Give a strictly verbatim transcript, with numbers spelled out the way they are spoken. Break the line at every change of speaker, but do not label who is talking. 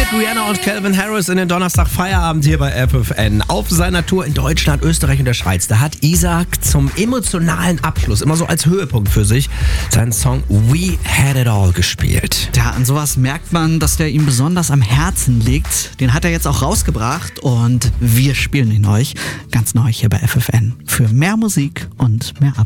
Rihanna und Calvin Harris in den Donnerstag Feierabend hier bei F F N. Auf seiner Tour in Deutschland, Österreich und der Schweiz, da hat Isaac zum emotionalen Abschluss, immer so als Höhepunkt für sich, seinen Song We Had It All gespielt.
Ja, an sowas merkt man, dass der ihm besonders am Herzen liegt. Den hat er jetzt auch rausgebracht und wir spielen ihn euch ganz neu hier bei F F N für mehr Musik und mehr Ab.